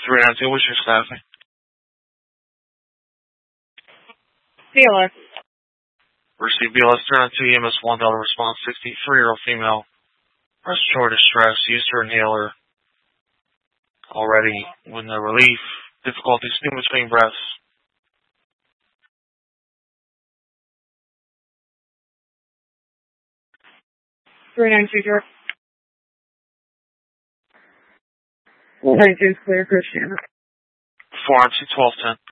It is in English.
392, what's your staffing? BLS. Receive BLS 392, EMS $1 response, 63-year-old female. Respiratory distress, used her inhaler. Already with no relief. Difficulty steam between breaths. George. 492 is clear, Christian. 492, 1210.